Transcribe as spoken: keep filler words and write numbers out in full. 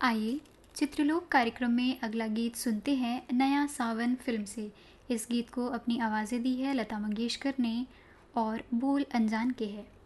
आइए चित्रलोक कार्यक्रम में अगला गीत सुनते हैं नया सावन फिल्म से। इस गीत को अपनी आवाज़ें दी है लता मंगेशकर ने और बोल अनजान के हैं।